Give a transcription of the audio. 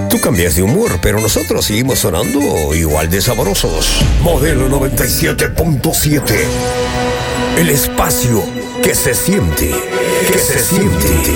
Tú cambias de humor, pero nosotros seguimos sonando igual de sabrosos. Modelo 97.7. El espacio que se siente. Que se siente.